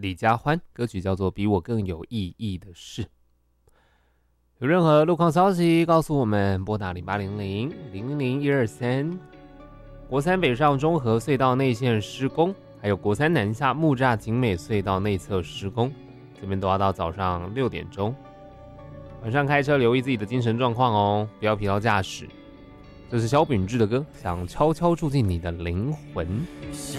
李佳欢，歌曲叫做《比我更有意义的事》。有任何路况消息告诉我们，拨打0800-000-123。国三北上中和隧道内线施工，还有国三南下木栅景美隧道内侧施工，这边都要到早上6点钟。晚上开车留意自己的精神状况哦，不要疲劳驾驶。这是萧秉治的歌，想悄悄住进你的灵魂。 想